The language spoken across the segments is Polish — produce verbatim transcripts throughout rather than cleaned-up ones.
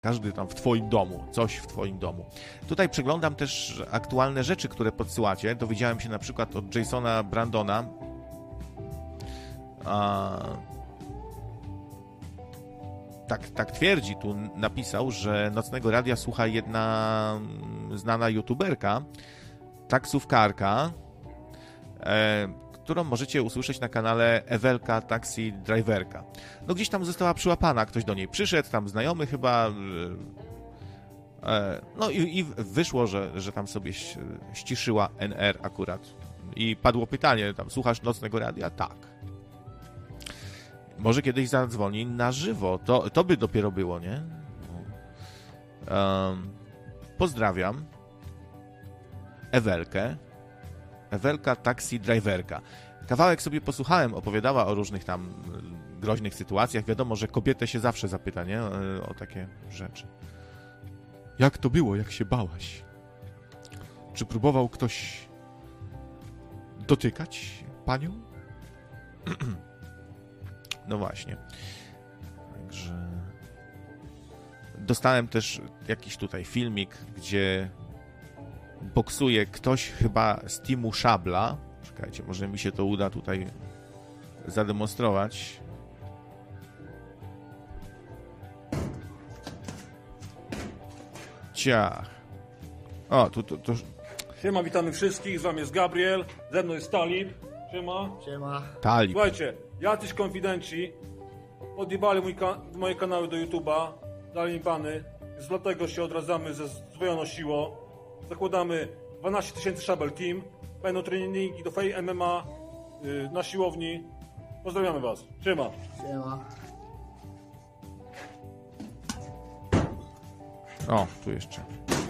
Każdy tam w twoim domu, coś w twoim domu. Tutaj przeglądam też aktualne rzeczy, które podsyłacie. Dowiedziałem się na przykład od Jasona Brandona. A... Tak, tak twierdzi, tu napisał, że Nocnego Radia słucha jedna znana youtuberka, taksówkarka, e, którą możecie usłyszeć na kanale Ewelka Taxi Driverka. No gdzieś tam została przyłapana, ktoś do niej przyszedł, tam znajomy chyba, e, no i, i wyszło, że, że tam sobie ściszyła N R akurat. I padło pytanie, tam słuchasz Nocnego Radia? Tak. Może kiedyś zadzwoni na żywo, to, to by dopiero było, nie? Um, pozdrawiam Ewelkę. Ewelka Taxi Driverka. Kawałek sobie posłuchałem, opowiadała o różnych tam groźnych sytuacjach. Wiadomo, że kobietę się zawsze zapyta, nie? O takie rzeczy. Jak to było, jak się bałaś? Czy próbował ktoś dotykać panią? No właśnie. Także dostałem też jakiś tutaj filmik, gdzie boksuje ktoś chyba z teamu Szabla. Czekajcie, może mi się to uda tutaj zademonstrować. Ciach. O, tu to, to... Siema, witamy wszystkich, z wami jest Gabriel, ze mną jest Talib. Siema. Siema. Talib. Słuchajcie, jacyś konfidenci odjebali mój ka- moje kanały do YouTube'a, dali mi bany, więc dlatego się odradzamy ze zdwojoną siłą. Zakładamy dwanaście tysięcy Szabel Team, będą treningi do Fej M M A yy, na siłowni. Pozdrawiamy was. Siema. Siema. O, tu jeszcze.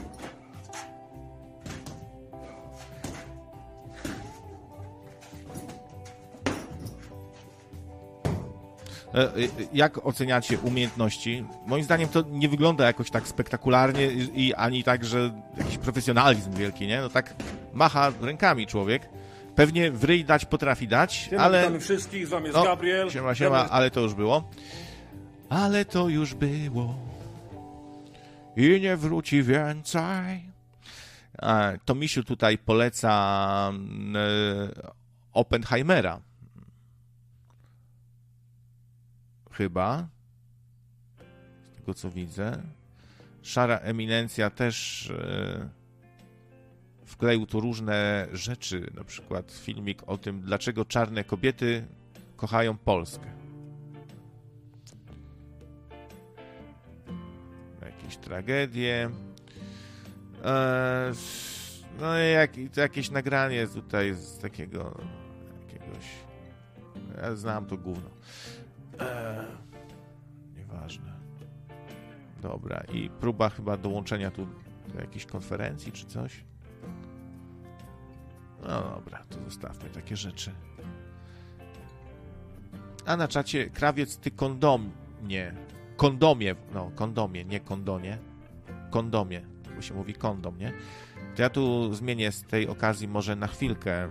Jak oceniacie umiejętności? Moim zdaniem to nie wygląda jakoś tak spektakularnie i ani tak, że jakiś profesjonalizm wielki, nie? No tak macha rękami człowiek. Pewnie w ryj dać potrafi dać, Siema, ale... witamy wszystkich, z wami jest no, Gabriel. Siema, siema, ale to już było. Ale to już było. I nie wróci więcej. To Misiu tutaj poleca Oppenheimera. Chyba. Z tego co widzę. Szara Eminencja też e, wkleił tu różne rzeczy. Na przykład filmik o tym, dlaczego czarne kobiety kochają Polskę. Jakieś tragedie. E, no i jak, jakieś nagranie tutaj z takiego jakiegoś... Ja znam to gówno. Eee, nieważne. Dobra, i próba chyba dołączenia tu do jakiejś konferencji czy coś. No dobra, to zostawmy takie rzeczy. A na czacie krawiec ty kondomie. Kondomie, no kondomie, nie kondonie. Kondomie, bo się mówi kondom, nie? To ja tu zmienię z tej okazji może na chwilkę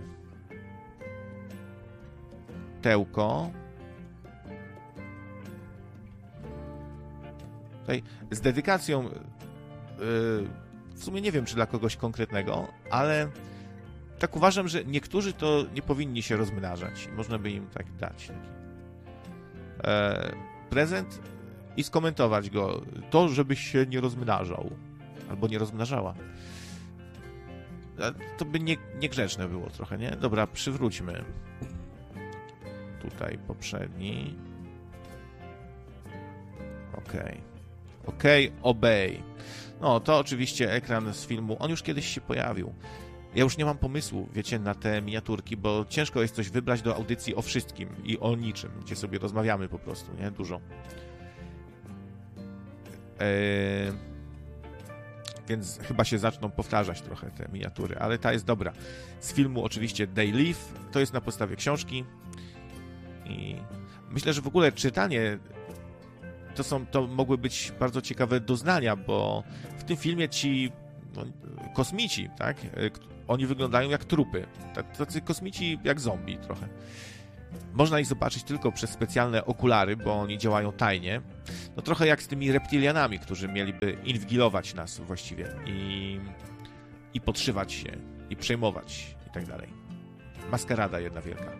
tełko. Tutaj z dedykacją yy, w sumie nie wiem, czy dla kogoś konkretnego, ale tak uważam, że niektórzy to nie powinni się rozmnażać. Można by im tak dać taki e, prezent i skomentować go. To, żebyś się nie rozmnażał. Albo nie rozmnażała. To by nie, niegrzeczne było trochę, nie? Dobra, przywróćmy. Tutaj poprzedni. Okej. Okay. Okej, okay, obey. No, to oczywiście ekran z filmu. On już kiedyś się pojawił. Ja już nie mam pomysłu, wiecie, na te miniaturki, bo ciężko jest coś wybrać do audycji o wszystkim i o niczym, gdzie sobie rozmawiamy po prostu, nie? Dużo. Eee... Więc chyba się zaczną powtarzać trochę te miniatury, ale ta jest dobra. Z filmu oczywiście They Live. To jest na podstawie książki. I myślę, że w ogóle czytanie to są, to mogły być bardzo ciekawe doznania, bo w tym filmie ci no, kosmici, tak? Oni wyglądają jak trupy. Tacy kosmici jak zombie trochę. można ich zobaczyć tylko przez specjalne okulary, bo oni działają tajnie. No trochę jak z tymi reptilianami, którzy mieliby inwigilować nas właściwie i, i podszywać się, i przejmować i tak dalej. Maskarada jedna wielka.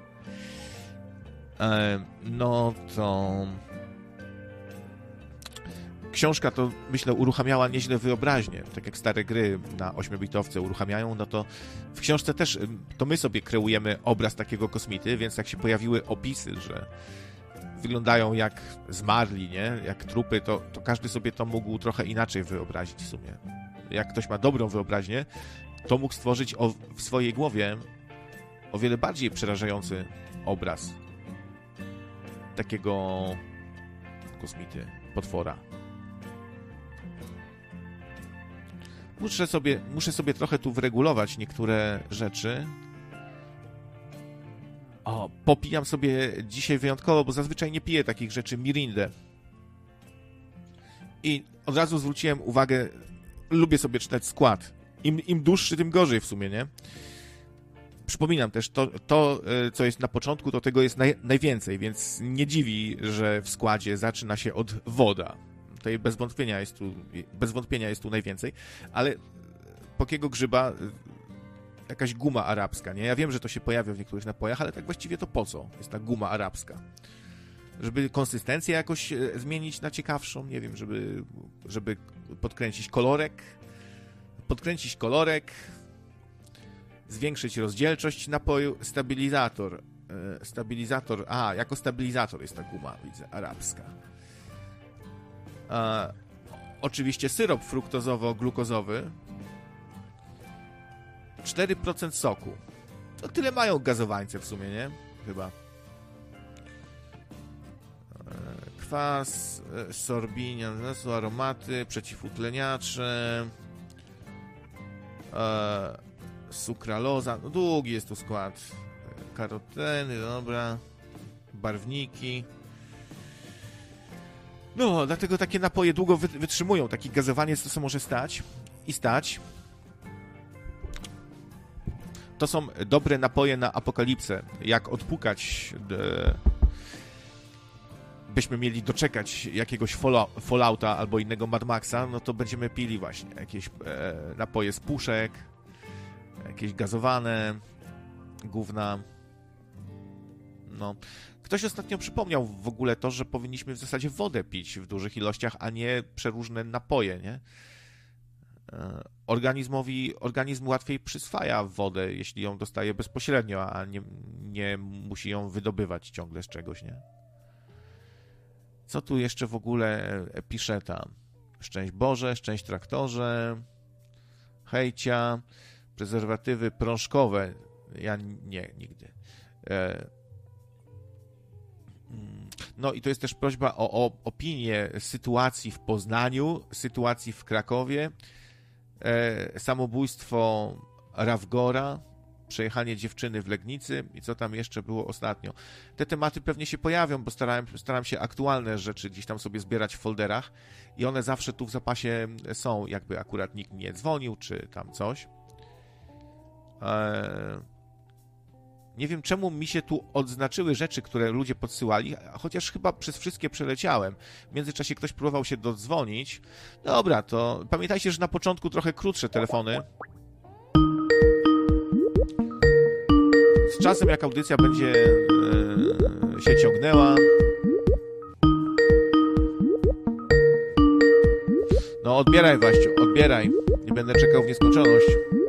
E, no to... Książka to, myślę, uruchamiała nieźle wyobraźnię. Tak jak stare gry na ośmiobitowce uruchamiają, no to w książce też to my sobie kreujemy obraz takiego kosmity, więc jak się pojawiły opisy, że wyglądają jak zmarli, nie? Jak trupy, to, to każdy sobie to mógł trochę inaczej wyobrazić w sumie. Jak ktoś ma dobrą wyobraźnię, to mógł stworzyć o, w swojej głowie o wiele bardziej przerażający obraz takiego kosmity, potwora. Muszę sobie, muszę sobie trochę tu wyregulować niektóre rzeczy. O, popijam sobie dzisiaj wyjątkowo, bo zazwyczaj nie piję takich rzeczy, mirindę. I od razu zwróciłem uwagę, lubię sobie czytać skład. Im, im dłuższy, tym gorzej w sumie, nie? Przypominam też, to, to co jest na początku, to tego jest naj, najwięcej, więc nie dziwi, że w składzie zaczyna się od woda. Tutaj bez wątpienia jest tu, bez wątpienia jest tu najwięcej, ale pokiego grzyba jakaś guma arabska, nie? Ja wiem, że to się pojawia w niektórych napojach, ale tak właściwie to po co jest ta guma arabska? Żeby konsystencję jakoś zmienić na ciekawszą, nie wiem, żeby, żeby podkręcić kolorek, podkręcić kolorek, zwiększyć rozdzielczość napoju, stabilizator, stabilizator, a, jako stabilizator jest ta guma, widzę, arabska. E, oczywiście syrop fruktozowo-glukozowy, cztery procent soku. To tyle mają gazowańce w sumie, nie? Chyba. E, kwas, e, sorbinia, no, aromaty, przeciwutleniacze, e, sukraloza, no długi jest tu skład, e, karoteny, dobra, barwniki. No, dlatego takie napoje długo wytrzymują. Taki gazowaniec to co może stać i stać. To są dobre napoje na apokalipsę. Jak odpukać, de... byśmy mieli doczekać jakiegoś Fallouta albo innego Mad Maxa, no to będziemy pili właśnie jakieś e, napoje z puszek, jakieś gazowane, gówna. No... Ktoś ostatnio przypomniał w ogóle to, że powinniśmy w zasadzie wodę pić w dużych ilościach, a nie przeróżne napoje, nie? Organizmowi, organizm łatwiej przyswaja wodę, jeśli ją dostaje bezpośrednio, a nie, nie musi ją wydobywać ciągle z czegoś, nie? Co tu jeszcze w ogóle pisze tam? Szczęść Boże, szczęść traktorze, hejcia, prezerwatywy prążkowe. Ja nie, nigdy. No i to jest też prośba o, o opinię sytuacji w Poznaniu, sytuacji w Krakowie, e, samobójstwo Rawgora, przejechanie dziewczyny w Legnicy i co tam jeszcze było ostatnio. Te tematy pewnie się pojawią, bo starałem, staram się aktualne rzeczy gdzieś tam sobie zbierać w folderach i one zawsze tu w zapasie są, jakby akurat nikt nie dzwonił, czy tam coś. E, Nie wiem, czemu mi się tu odznaczyły rzeczy, które ludzie podsyłali, chociaż chyba przez wszystkie przeleciałem. W międzyczasie ktoś próbował się dodzwonić. Dobra, to pamiętajcie, że na początku trochę krótsze telefony. Z czasem, jak audycja będzie e, się ciągnęła... No, odbieraj, Waściu, odbieraj. Nie będę czekał w nieskończoność.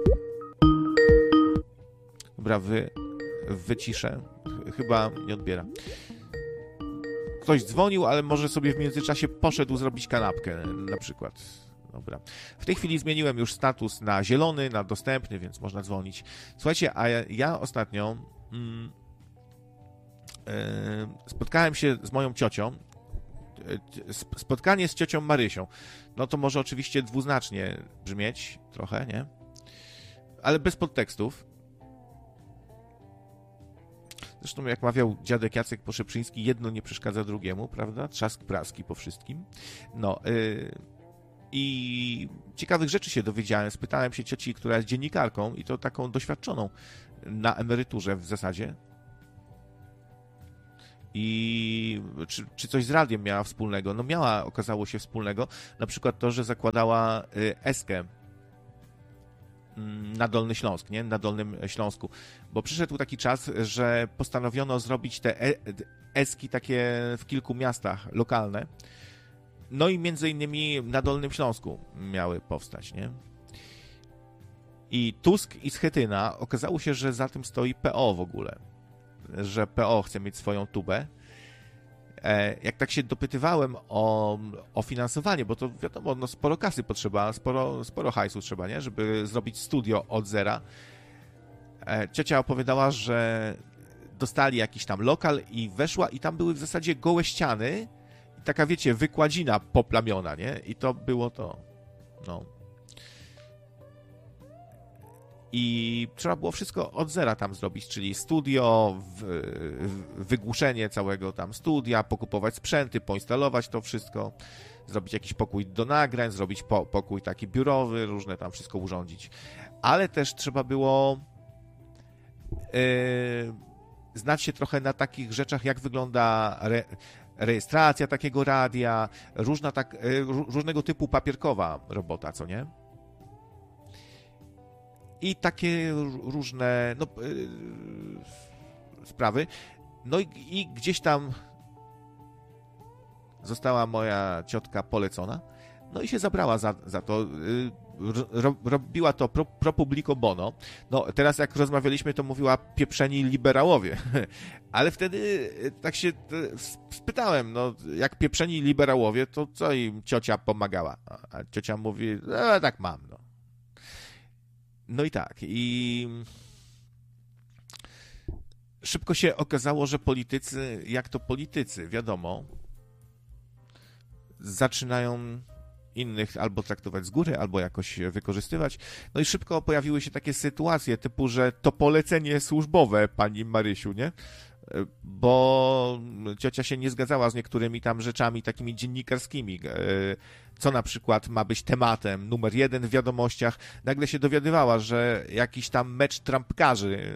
Dobra, wy... wyciszę. Chyba nie odbiera. Ktoś dzwonił, ale może sobie w międzyczasie poszedł zrobić kanapkę na przykład. Dobra. W tej chwili zmieniłem już status na zielony, na dostępny, więc można dzwonić. Słuchajcie, a ja, ja ostatnio mm, yy, spotkałem się z moją ciocią. Spotkanie z ciocią Marysią. No to może oczywiście dwuznacznie brzmieć trochę, nie? Ale bez podtekstów. Zresztą jak mawiał dziadek Jacek Poszeprzyński, jedno nie przeszkadza drugiemu, prawda? Trzask praski po wszystkim. No yy, i ciekawych rzeczy się dowiedziałem. Spytałem się cioci, która jest dziennikarką i to taką doświadczoną na emeryturze w zasadzie. I czy, czy coś z radiem miała wspólnego? No miała, okazało się, wspólnego. Na przykład to, że zakładała Eskę na Dolny Śląsk, nie? Na Dolnym Śląsku. Bo przyszedł taki czas, że postanowiono zrobić te Eski takie w kilku miastach lokalne. No i między innymi na Dolnym Śląsku miały powstać, nie? I Tusk i Schetyna, okazało się, że za tym stoi P O w ogóle. Że P O chce mieć swoją tubę. Jak tak się dopytywałem o, o finansowanie, bo to wiadomo, no sporo kasy potrzeba, sporo, sporo hajsu trzeba, nie? Żeby zrobić studio od zera. Ciocia opowiadała, że dostali jakiś tam lokal i weszła i tam były w zasadzie gołe ściany i taka, wiecie, wykładzina poplamiona, nie? I to było to, no. I trzeba było wszystko od zera tam zrobić, czyli studio, wygłuszenie całego tam studia, pokupować sprzęty, poinstalować to wszystko, zrobić jakiś pokój do nagrań, zrobić po, pokój taki biurowy, różne tam wszystko urządzić. Ale też trzeba było yy, znać się trochę na takich rzeczach, jak wygląda re, rejestracja takiego radia, różna tak, yy, różnego typu papierkowa robota, co nie? I takie różne no, yy, sprawy. No i, i gdzieś tam została moja ciotka polecona. No i się zabrała za, za to. Yy, ro, robiła to pro, pro publico bono. No teraz jak rozmawialiśmy, to mówiła pieprzeni liberałowie. Ale wtedy tak się spytałem, no jak pieprzeni liberałowie, to co im ciocia pomagała? A ciocia mówi, no tak mam, no. No i tak, i szybko się okazało, że politycy, jak to politycy, wiadomo, zaczynają innych albo traktować z góry, albo jakoś wykorzystywać. No i szybko pojawiły się takie sytuacje typu, że to polecenie służbowe, pani Marysiu, nie? Bo ciocia się nie zgadzała z niektórymi tam rzeczami takimi dziennikarskimi, co na przykład ma być tematem numer jeden w wiadomościach. Nagle się dowiadywała, że jakiś tam mecz trampkarzy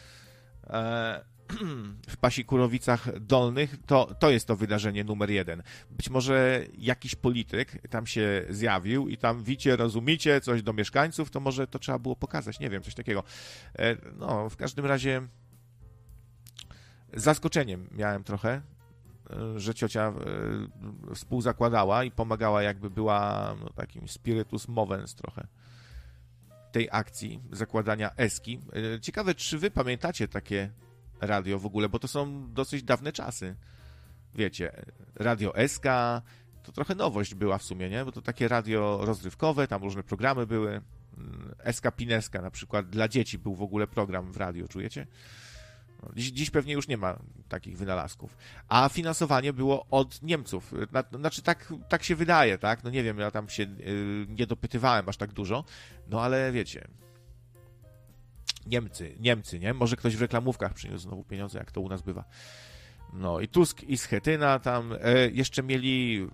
w Pasikurowicach Dolnych, to, to jest to wydarzenie numer jeden. Być może jakiś polityk tam się zjawił i tam wicie, rozumicie coś do mieszkańców, to może to trzeba było pokazać, nie wiem, coś takiego. No, w każdym razie zaskoczeniem miałem trochę, że ciocia współzakładała i pomagała, jakby była no, takim spiritus movens trochę tej akcji zakładania Eski. Ciekawe, czy wy pamiętacie takie radio w ogóle, bo to są dosyć dawne czasy. Wiecie, radio Eska to trochę nowość była w sumie, nie? Bo to takie radio rozrywkowe, tam różne programy były. Eska Pineska na przykład, dla dzieci był w ogóle program w radiu, czujecie? Dziś, dziś pewnie już nie ma takich wynalazków. A finansowanie było od Niemców. Znaczy tak, tak się wydaje, tak? No nie wiem, ja tam się yy, nie dopytywałem aż tak dużo, no ale wiecie. Niemcy, Niemcy, nie? Może ktoś w reklamówkach przyniósł znowu pieniądze, jak to u nas bywa. No i Tusk i Schetyna tam yy, jeszcze mieli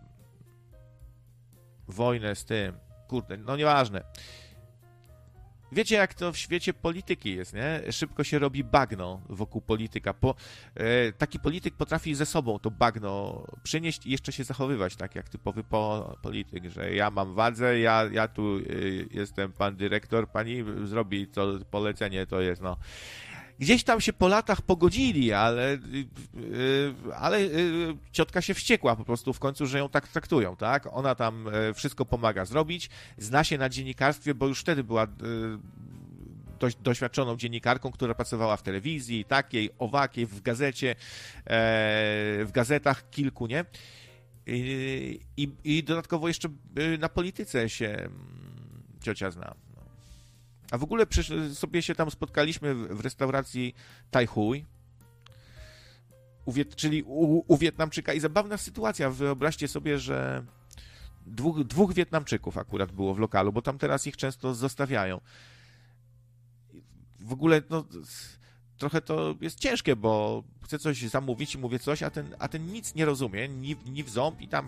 wojnę z tym. Kurde, no nieważne. Wiecie, jak to w świecie polityki jest, nie? Szybko się robi bagno wokół polityka. Po, e, taki polityk potrafi ze sobą to bagno przynieść i jeszcze się zachowywać tak, jak typowy po, polityk, że ja mam władzę, ja, ja tu e, jestem pan dyrektor, pani zrobi to polecenie, to jest, no. Gdzieś tam się po latach pogodzili, ale, yy, ale yy, ciotka się wściekła po prostu w końcu, że ją tak traktują, tak? Ona tam yy, wszystko pomaga zrobić, zna się na dziennikarstwie, bo już wtedy była yy, dość doświadczoną dziennikarką, która pracowała w telewizji, takiej, owakiej, w gazecie, yy, w gazetach kilku, nie? Yy, i, I dodatkowo jeszcze yy, na polityce się yy, ciocia zna. A w ogóle sobie się tam spotkaliśmy w restauracji Tai Hui, u Wiet- czyli u, u Wietnamczyka i zabawna sytuacja. Wyobraźcie sobie, że dwóch, dwóch Wietnamczyków akurat było w lokalu, bo tam teraz ich często zostawiają. W ogóle no, trochę to jest ciężkie, bo chcę coś zamówić i mówię coś, a ten, a ten nic nie rozumie, ni, ni w ząb i tam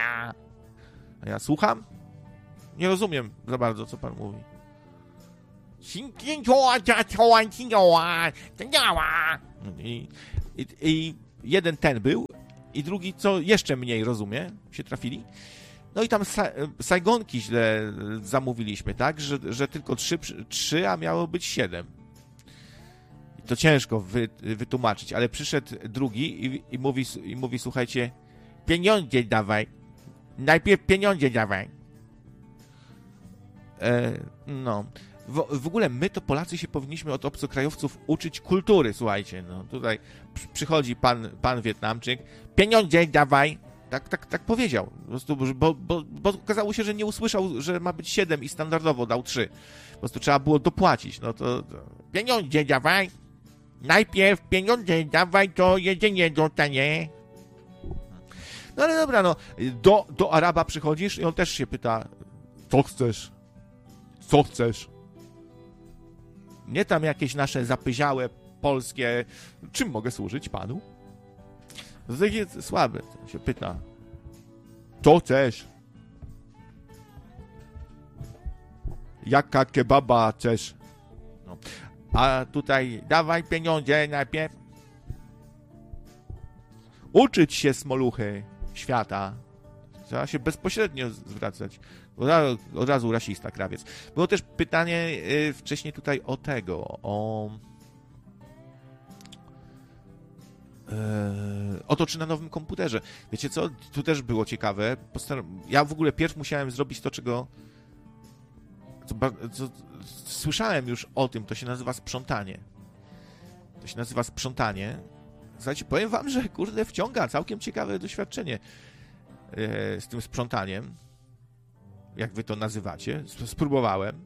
a ja słucham? Nie rozumiem za bardzo, co pan mówi. I, i, i jeden ten był i drugi, co jeszcze mniej rozumie, się trafili. No i tam sa- Saigonki źle zamówiliśmy, tak? Że, że tylko trzy, trzy, a miało być siedem. I to ciężko wy, wytłumaczyć, ale przyszedł drugi i, i, mówi, i mówi, słuchajcie, pieniądze dawaj. Najpierw pieniądze dawaj. E, no. W, w ogóle my to Polacy się powinniśmy od obcokrajowców uczyć kultury, słuchajcie. No tutaj przy, przychodzi pan, pan Wietnamczyk, pieniądze dawaj. Tak, tak, tak powiedział. Po prostu, bo, bo, bo okazało się, że nie usłyszał, że ma być siedem i standardowo dał trzy. Po prostu trzeba było dopłacić. No to, to pieniądze dawaj. Najpierw pieniądze dawaj, to jedzenie dostanie. No ale dobra, no. Do, do Araba przychodzisz i on też się pyta, co chcesz? Co chcesz? Nie tam jakieś nasze zapyziałe polskie, czym mogę służyć panu? To takie słabe, się pyta. Co chcesz? Jaka kebaba chcesz? No. A tutaj dawaj pieniądze najpierw. Uczyć się smoluchy świata. Trzeba się bezpośrednio zwracać. Od razu, od razu rasista, krawiec. Było też pytanie yy, wcześniej tutaj o tego, o... Yy, o to, czy na nowym komputerze. Wiecie co? Tu też było ciekawe. Postar- ja w ogóle pierw musiałem zrobić to, czego... Co, co, słyszałem już o tym, to się nazywa sprzątanie. To się nazywa sprzątanie. Słuchajcie, powiem wam, że kurde wciąga całkiem ciekawe doświadczenie yy, z tym sprzątaniem. Jak wy to nazywacie. Spróbowałem.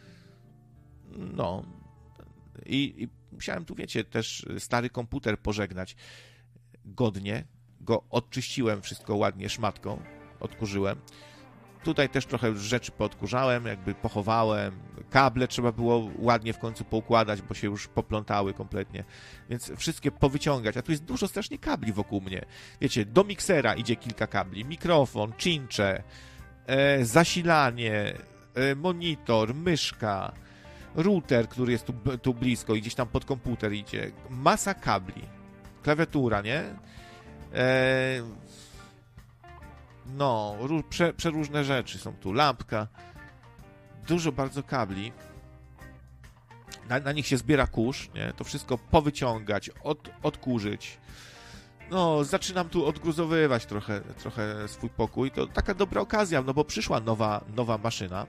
No. I, i musiałem tu, wiecie, też stary komputer pożegnać godnie. Go odczyściłem wszystko ładnie szmatką. Odkurzyłem. Tutaj też trochę rzeczy poodkurzałem, jakby pochowałem. Kable trzeba było ładnie w końcu poukładać, bo się już poplątały kompletnie. Więc wszystkie powyciągać. A tu jest dużo strasznie kabli wokół mnie. Wiecie, do miksera idzie kilka kabli. Mikrofon, czyncze, e, zasilanie, e, monitor, myszka, router, który jest tu, tu blisko i gdzieś tam pod komputer idzie. Masa kabli. Klawiatura, nie? E, no, ró, prze, przeróżne rzeczy są tu. Lampka. Dużo bardzo kabli. Na, na nich się zbiera kurz, nie? To wszystko powyciągać, od, odkurzyć. No, zaczynam tu odgruzowywać trochę, trochę swój pokój. To taka dobra okazja, no bo przyszła nowa, nowa maszyna.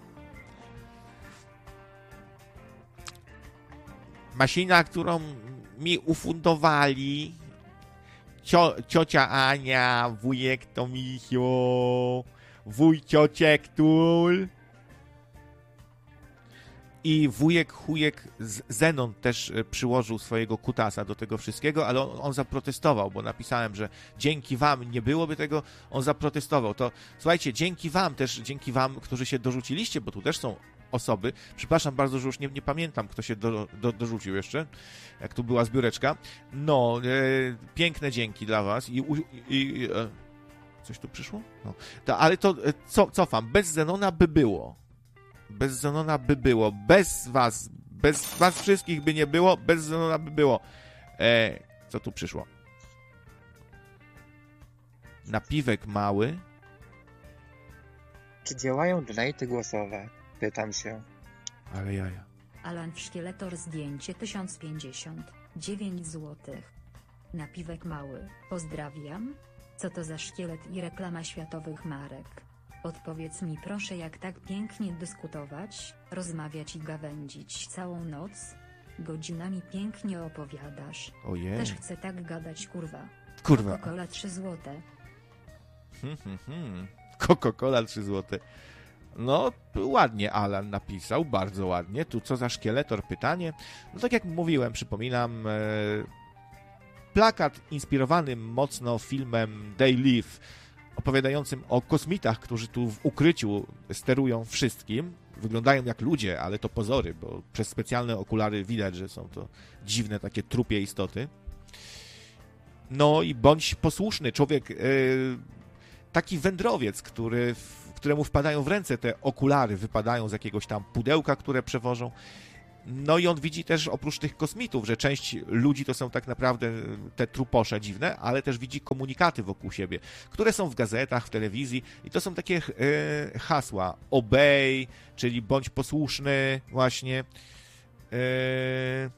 Maszyna, którą mi ufundowali cio, ciocia Ania, wujek Tomisio, wuj ciociek Tul i wujek chujek Zenon też przyłożył swojego kutasa do tego wszystkiego, ale on, on zaprotestował, bo napisałem, że dzięki wam nie byłoby tego, on zaprotestował. To słuchajcie, dzięki wam też, dzięki wam, którzy się dorzuciliście, bo tu też są osoby. Przepraszam bardzo, że już nie, nie pamiętam, kto się do, do, dorzucił jeszcze, jak tu była zbióreczka. No, e, piękne dzięki dla was. I, i, i e, coś tu przyszło? No. To, ale to e, co, cofam. Bez Zenona by było. Bez Zenona by było. Bez was. Bez was wszystkich by nie było. Bez Zenona by było. E, co tu przyszło? Napiwek mały. Czy działają donaty głosowe? Pytam się. Ale jaja. Alan Szkieletor zdjęcie tysiąc pięćdziesiąt dziewięć złotych. Napiwek mały. Pozdrawiam. Co to za szkielet i reklama światowych marek? Odpowiedz mi proszę, jak tak pięknie dyskutować, rozmawiać i gawędzić całą noc? Godzinami pięknie opowiadasz. Ojej. Też chcę tak gadać, kurwa. Kurwa. Coca-Cola trzy złote. Hmm, hmm, hmm. Coca-Cola trzy złote. No, ładnie Alan napisał, bardzo ładnie. Tu co za szkieletor pytanie. No tak jak mówiłem, przypominam, e, plakat inspirowany mocno filmem They Live, opowiadającym o kosmitach, którzy tu w ukryciu sterują wszystkim. Wyglądają jak ludzie, ale to pozory, bo przez specjalne okulary widać, że są to dziwne takie trupie istoty. No i bądź posłuszny człowiek, e, taki wędrowiec, który w któremu wpadają w ręce te okulary, wypadają z jakiegoś tam pudełka, które przewożą. No i on widzi też oprócz tych kosmitów, że część ludzi to są tak naprawdę te truposze dziwne, ale też widzi komunikaty wokół siebie, które są w gazetach, w telewizji i to są takie e, hasła. Obey, czyli bądź posłuszny właśnie. E,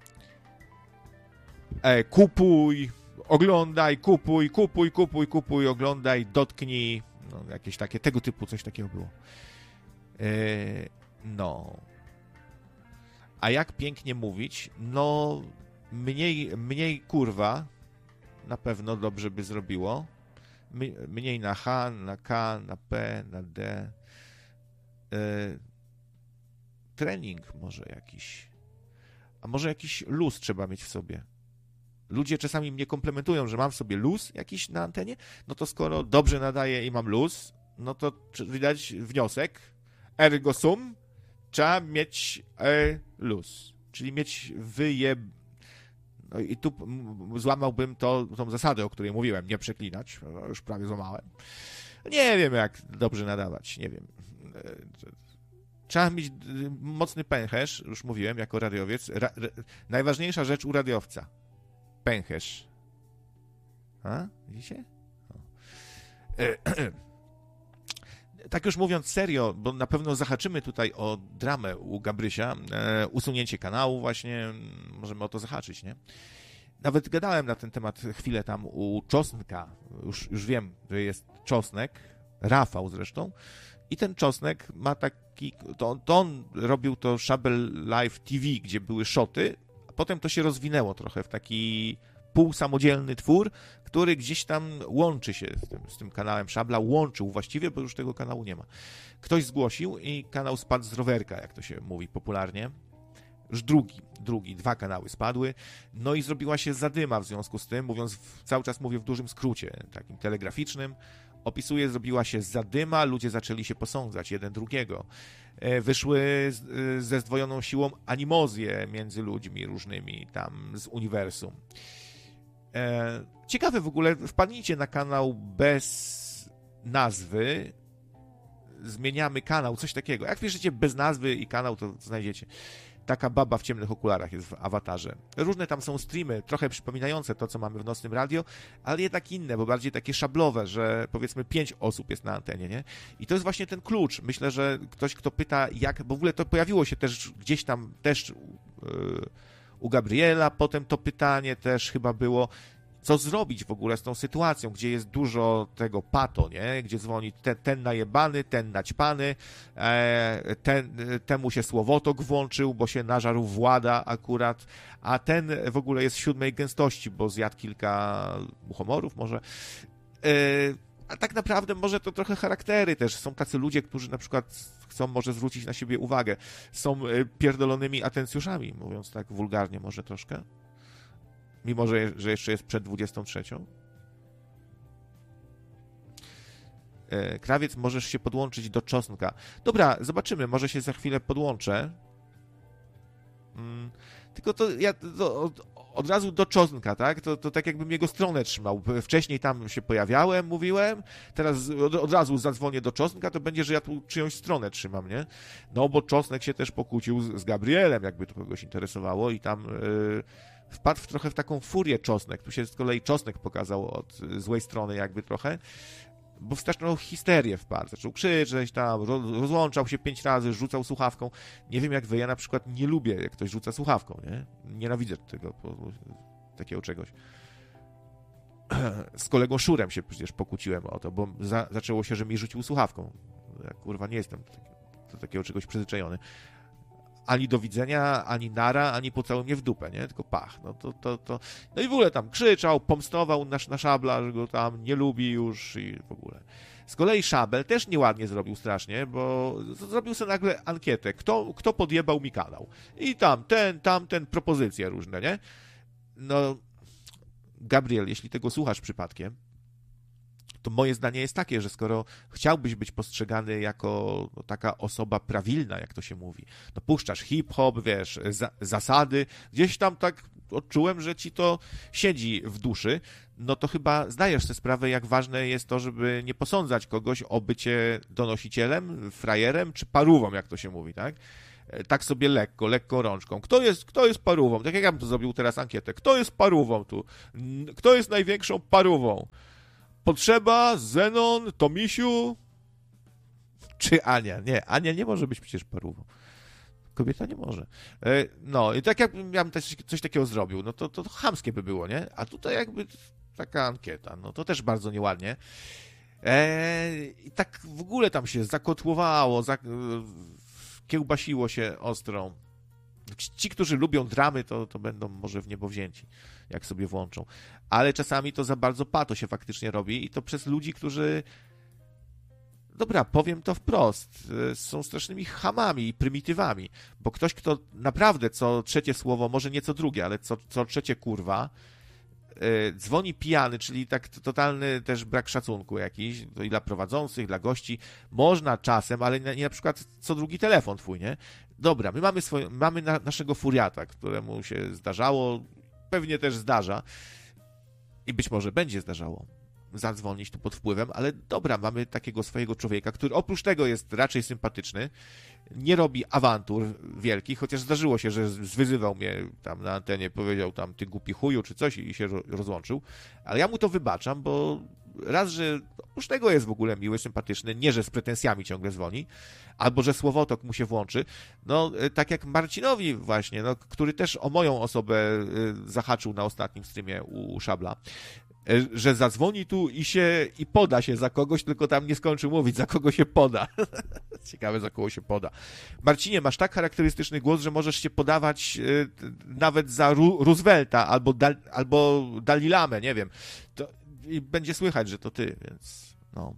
e, kupuj, oglądaj, kupuj, kupuj, kupuj, kupuj, oglądaj, dotknij. No, jakieś takie, tego typu coś takiego było. E, no... A jak pięknie mówić? No, mniej, mniej kurwa na pewno dobrze by zrobiło. Mniej na H, na K, na P, na D. Yy, trening może jakiś. A może jakiś luz trzeba mieć w sobie. Ludzie czasami mnie komplementują, że mam w sobie luz jakiś na antenie. No to skoro dobrze nadaję i mam luz, no to widać wniosek. Ergo sum. Trzeba mieć e, luz, czyli mieć wyjeb... No i tu złamałbym to, tą zasadę, o której mówiłem, nie przeklinać, no, już prawie złamałem. Nie wiem, jak dobrze nadawać, nie wiem. Trzeba mieć mocny pęcherz, już mówiłem, jako radiowiec. Ra... Najważniejsza rzecz u radiowca. Pęcherz. A? Widzicie? Tak już mówiąc serio, bo na pewno zahaczymy tutaj o dramę u Gabrysia, e, usunięcie kanału właśnie, możemy o to zahaczyć, nie? Nawet gadałem na ten temat chwilę tam u Czosnka, już, już wiem, że jest Czosnek, Rafał zresztą, i ten Czosnek ma taki, to, to on robił to Szabel Live T V, gdzie były szoty, a potem to się rozwinęło trochę w taki półsamodzielny twór, który gdzieś tam łączy się z tym, z tym kanałem Szabla, łączył właściwie, bo już tego kanału nie ma. Ktoś zgłosił i kanał spadł z rowerka, jak to się mówi popularnie. Już drugi, drugi, dwa kanały spadły, no i zrobiła się zadyma w związku z tym, mówiąc, w, cały czas mówię w dużym skrócie, takim telegraficznym, opisuję, zrobiła się zadyma, ludzie zaczęli się posądzać jeden drugiego. Wyszły z, ze zdwojoną siłą animozje między ludźmi różnymi tam z uniwersum. Ciekawe w ogóle, wpadnijcie na kanał bez nazwy, zmieniamy kanał, coś takiego. Jak piszecie bez nazwy i kanał, to znajdziecie. Taka baba w ciemnych okularach jest w awatarze. Różne tam są streamy, trochę przypominające to, co mamy w Nocnym Radio, ale jednak inne, bo bardziej takie szablowe, że powiedzmy pięć osób jest na antenie, nie? I to jest właśnie ten klucz. Myślę, że ktoś, kto pyta, jak, bo w ogóle to pojawiło się też gdzieś tam, też yy, u Gabriela, potem to pytanie też chyba było, co zrobić w ogóle z tą sytuacją, gdzie jest dużo tego pato, nie? Gdzie dzwoni ten, ten najebany, ten naćpany, e, ten, temu się słowotok włączył, bo się nażarł Włada akurat, a ten w ogóle jest siódmej gęstości, bo zjadł kilka muchomorów może. E, a tak naprawdę może to trochę charaktery też. Są tacy ludzie, którzy na przykład chcą może zwrócić na siebie uwagę. Są pierdolonymi atencjuszami, mówiąc tak wulgarnie może troszkę. Mimo, że, że jeszcze jest przed dwudziestą trzecią. E, Krawiec, możesz się podłączyć do Czosnka. Dobra, zobaczymy, może się za chwilę podłączę. Mm, tylko to ja to od, od razu do Czosnka, tak? To, to tak jakbym jego stronę trzymał. Wcześniej tam się pojawiałem, mówiłem, teraz od, od razu zadzwonię do Czosnka, to będzie, że ja tu czyjąś stronę trzymam, nie? No, bo Czosnek się też pokłócił z, z Gabrielem, jakby to kogoś interesowało i tam... Yy, wpadł w trochę w taką furię Czosnek. Tu się z kolei Czosnek pokazał od złej strony jakby trochę, bo w straszną histerię wpadł. Zaczął krzyczeć tam, rozłączał się pięć razy, rzucał słuchawką. Nie wiem jak wy, ja na przykład nie lubię, jak ktoś rzuca słuchawką, nie? Nienawidzę tego, takiego czegoś. Z kolegą Szurem się przecież pokłóciłem o to, bo za, zaczęło się, że mi rzucił słuchawką. Ja kurwa nie jestem do, do takiego czegoś przyzwyczajony. Ani do widzenia, ani nara, ani pocałuj mnie w dupę, nie? Tylko pach. No to, to, to... No i w ogóle tam krzyczał, pomstował na, na Szabla, że go tam nie lubi już i w ogóle. Z kolei Szabel też nieładnie zrobił strasznie, bo zrobił sobie nagle ankietę, kto, kto podjebał mi kanał. I tam, ten, tamten, propozycje różne, nie? No, Gabriel, jeśli tego słuchasz przypadkiem, to moje zdanie jest takie, że skoro chciałbyś być postrzegany jako no, taka osoba prawilna, jak to się mówi, no puszczasz hip-hop, wiesz, za, zasady, gdzieś tam tak odczułem, że ci to siedzi w duszy, no to chyba zdajesz sobie sprawę, jak ważne jest to, żeby nie posądzać kogoś o bycie donosicielem, frajerem czy parówą, jak to się mówi, tak? Tak sobie lekko, lekko rączką. Kto jest, kto jest parówą? Tak jak ja bym to zrobił teraz ankietę. Kto jest parówą tu? Kto jest największą parówą? Potrzeba, Zenon, Tomisiu czy Ania? Nie, Ania nie może być przecież parówą. Kobieta nie może. No i tak jakbym ja bym coś, coś takiego zrobił, no to, to, to chamskie by było, nie? A tutaj jakby taka ankieta, no to też bardzo nieładnie. Eee, I tak w ogóle tam się zakotłowało, zak kiełbasiło się ostro. Ci, którzy lubią dramy, to, to będą może w niebo wzięci, jak sobie włączą. Ale czasami to za bardzo pato się faktycznie robi i to przez ludzi, którzy, dobra, powiem to wprost, są strasznymi chamami i prymitywami, bo ktoś, kto naprawdę co trzecie słowo, może nie co drugie, ale co, co trzecie kurwa, yy, dzwoni pijany, czyli tak totalny też brak szacunku jakiś, to i dla prowadzących, dla gości, można czasem, ale nie, nie na przykład co drugi telefon twój, nie? Dobra, my mamy, swoje, mamy na, naszego furiata, któremu się zdarzało, pewnie też zdarza i być może będzie zdarzało zadzwonić tu pod wpływem, ale dobra, mamy takiego swojego człowieka, który oprócz tego jest raczej sympatyczny, nie robi awantur wielkich, chociaż zdarzyło się, że zwyzywał mnie tam na antenie, powiedział tam ty głupi chuju czy coś i się rozłączył, ale ja mu to wybaczam, bo raz, że oprócz tego jest w ogóle miły, sympatyczny, nie, że z pretensjami ciągle dzwoni, albo że słowotok mu się włączy, no tak jak Marcinowi właśnie, no, który też o moją osobę zahaczył na ostatnim streamie u Szabla, że zadzwoni tu i się i poda się za kogoś, tylko tam nie skończy mówić, za kogo się poda. Ciekawe, za kogo się poda. Marcinie, masz tak charakterystyczny głos, że możesz się podawać y, nawet za Ru- Roosevelta albo, Dal, albo Dalilamę, nie wiem. To, i będzie słychać, że to ty, więc no.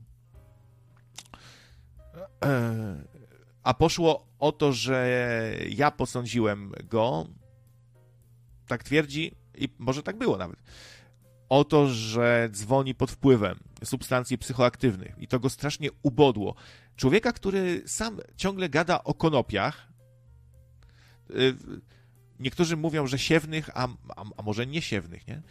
A poszło o to, że ja posądziłem go, tak twierdzi, i może tak było nawet, o to, że dzwoni pod wpływem substancji psychoaktywnych i to go strasznie ubodło. Człowieka, który sam ciągle gada o konopiach, niektórzy mówią, że siewnych, a, a, a może nie siewnych, nie?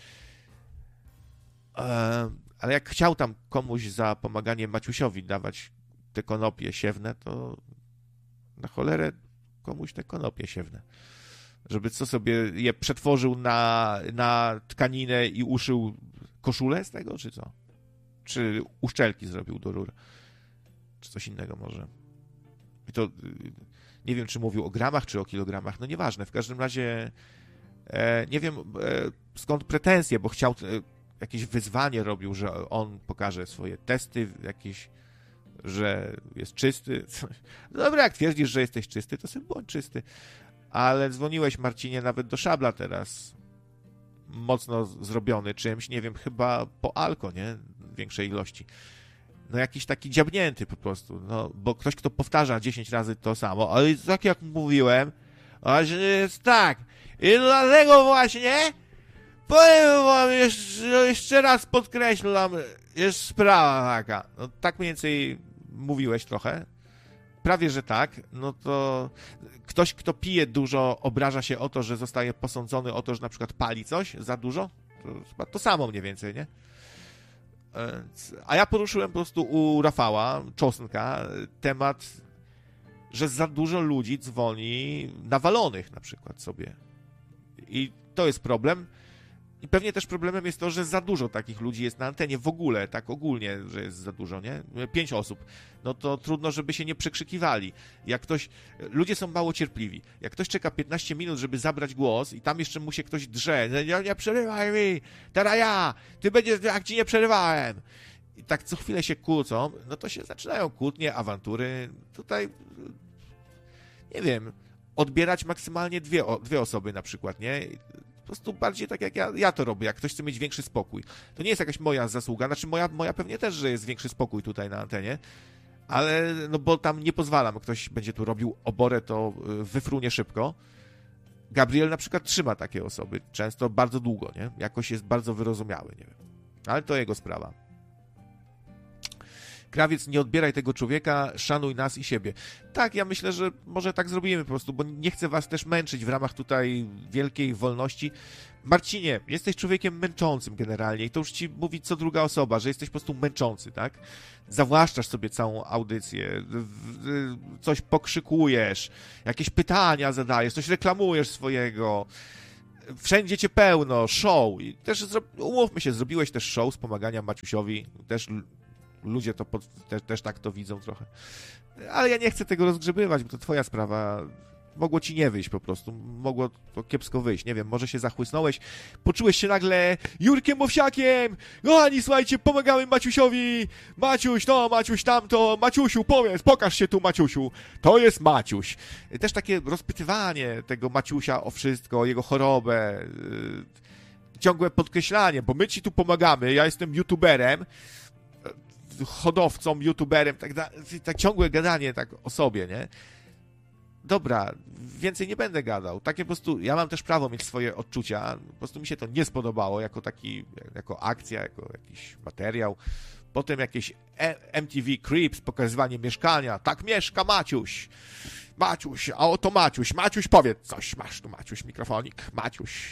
Ale jak chciał tam komuś za pomaganie Maciusiowi dawać te konopie siewne, to na cholerę komuś te konopie siewne. Żeby co sobie je przetworzył na, na tkaninę i uszył koszulę z tego, czy co? Czy uszczelki zrobił do rur? Czy coś innego może? I to nie wiem, czy mówił o gramach, czy o kilogramach, no nieważne. W każdym razie e, nie wiem, e, skąd pretensje, bo chciał, e, jakieś wyzwanie robił, że on pokaże swoje testy, jakieś, że jest czysty. Dobra, jak twierdzisz, że jesteś czysty, to sobie bądź czysty. Ale dzwoniłeś, Marcinie, nawet do Szabla teraz. Mocno zrobiony czymś, nie wiem, chyba po alko, nie? W większej ilości. No jakiś taki dziabnięty po prostu, no, bo ktoś, kto powtarza dziesięć razy to samo, ale tak jak mówiłem, właśnie jest tak. I dlatego właśnie powiem wam jeszcze, jeszcze raz podkreślam, jest sprawa taka. No tak mniej więcej mówiłeś trochę. Prawie, że tak, no to ktoś, kto pije dużo, obraża się o to, że zostaje posądzony o to, że na przykład pali coś za dużo, to chyba to samo mniej więcej, nie? A ja poruszyłem po prostu u Rafała Czosnka temat, że za dużo ludzi dzwoni nawalonych na przykład sobie. I to jest problem. I pewnie też problemem jest to, że za dużo takich ludzi jest na antenie w ogóle, tak ogólnie, że jest za dużo, nie? Pięć osób. No to trudno, żeby się nie przekrzykiwali. Jak ktoś... Ludzie są mało cierpliwi. Jak ktoś czeka piętnaście minut, żeby zabrać głos i tam jeszcze mu się ktoś drze, nie, nie przerywaj mi, teraz ja, ty będziesz, jak ci nie przerywałem. I tak co chwilę się kłócą, no to się zaczynają kłótnie, awantury. Tutaj, nie wiem, odbierać maksymalnie dwie, dwie osoby na przykład, nie? Po prostu bardziej tak jak ja, ja to robię, jak ktoś chce mieć większy spokój. To nie jest jakaś moja zasługa, znaczy moja, moja pewnie też, że jest większy spokój tutaj na antenie, ale no bo tam nie pozwalam, ktoś będzie tu robił oborę, to wyfrunie szybko. Gabriel na przykład trzyma takie osoby, często bardzo długo, nie? Jakoś jest bardzo wyrozumiały, nie wiem. Ale to jego sprawa. Krawiec, nie odbieraj tego człowieka, szanuj nas i siebie. Tak, ja myślę, że może tak zrobimy po prostu, bo nie chcę was też męczyć w ramach tutaj wielkiej wolności. Marcinie, jesteś człowiekiem męczącym generalnie i to już ci mówi co druga osoba, że jesteś po prostu męczący, tak? Zawłaszczasz sobie całą audycję, coś pokrzykujesz, jakieś pytania zadajesz, coś reklamujesz swojego, wszędzie cię pełno, show. I też, umówmy się, zrobiłeś też show z pomagania Maciusiowi, też ludzie to pod, też, też tak to widzą trochę. Ale ja nie chcę tego rozgrzebywać, bo to twoja sprawa. Mogło ci nie wyjść po prostu. Mogło to kiepsko wyjść. Nie wiem, może się zachłysnąłeś. Poczułeś się nagle Jurkiem Owsiakiem. Kochani, słuchajcie, pomagamy Maciusiowi. Maciuś, no, Maciuś tamto. Maciusiu, powiedz, pokaż się tu, Maciusiu. To jest Maciuś. Też takie rozpytywanie tego Maciusia o wszystko, o jego chorobę. Ciągłe podkreślanie, bo my ci tu pomagamy. Ja jestem youtuberem. Hodowcą, youtuberem, tak, tak ciągłe gadanie tak o sobie, nie? Dobra, więcej nie będę gadał. Takie po prostu, ja mam też prawo mieć swoje odczucia. Po prostu mi się to nie spodobało jako taki, jako akcja, jako jakiś materiał. Potem jakieś M T V Creeps, pokazywanie mieszkania. Tak mieszka Maciuś. Maciuś, a oto Maciuś. Maciuś, powiedz coś. Masz tu, Maciuś, mikrofonik. Maciuś.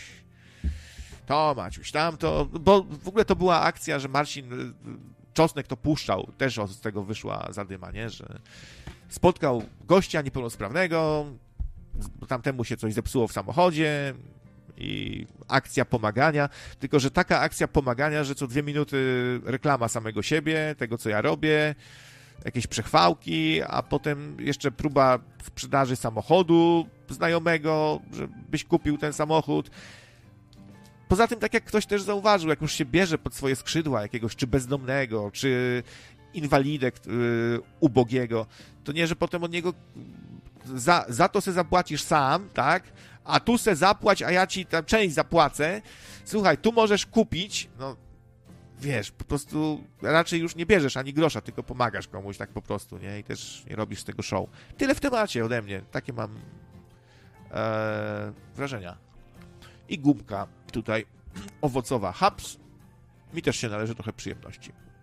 To, Maciuś, tamto. Bo w ogóle to była akcja, że Marcin Czosnek to puszczał. Też z tego wyszła zadyma, nie? Że spotkał gościa niepełnosprawnego, tamtemu się coś zepsuło w samochodzie i akcja pomagania, tylko że taka akcja pomagania, że co dwie minuty reklama samego siebie, tego co ja robię, jakieś przechwałki, a potem jeszcze próba sprzedaży samochodu znajomego, żebyś kupił ten samochód. Poza tym, tak jak ktoś też zauważył, jak już się bierze pod swoje skrzydła jakiegoś czy bezdomnego, czy inwalidę yy, ubogiego, to nie, że potem od niego za, za to se zapłacisz sam, tak? A tu se zapłać, a ja ci tam część zapłacę. Słuchaj, tu możesz kupić, no wiesz, po prostu raczej już nie bierzesz ani grosza, tylko pomagasz komuś tak po prostu, nie? I też nie robisz z tego show. Tyle w temacie ode mnie. Takie mam e, wrażenia. I gumka tutaj owocowa. Haps. Mi też się należy trochę przyjemności.